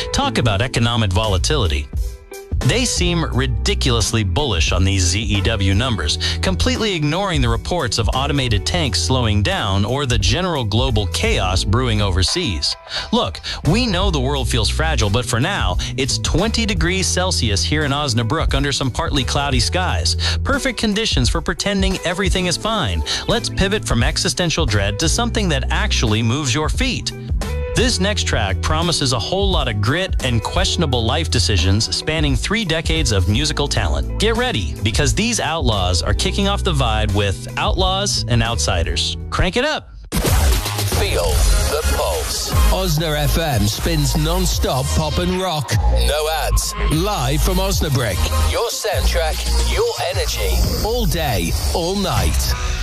Talk about economic volatility. They seem ridiculously bullish on these ZEW numbers, completely ignoring the reports of automated tanks slowing down or the general global chaos brewing overseas. Look, we know the world feels fragile, but for now, it's 20 degrees Celsius here in Osnabrück under some partly cloudy skies. Perfect conditions for pretending everything is fine. Let's pivot from existential dread to something that actually moves your feet. This next track promises a whole lot of grit and questionable life decisions spanning 3 decades of musical talent. Get ready, because these outlaws are kicking off the vibe with Outlaws and Outsiders. Crank it up! Feel the pulse. Osna FM spins non-stop pop and rock. No ads. Live from Osnabrück. Your soundtrack, your energy. All day, all night.